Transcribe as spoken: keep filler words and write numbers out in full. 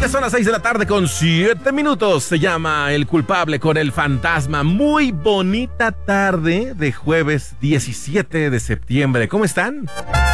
Ya son las seis de la tarde con siete minutos. Se llama El culpable con el fantasma. Muy bonita tarde de jueves diecisiete de septiembre. ¿Cómo están?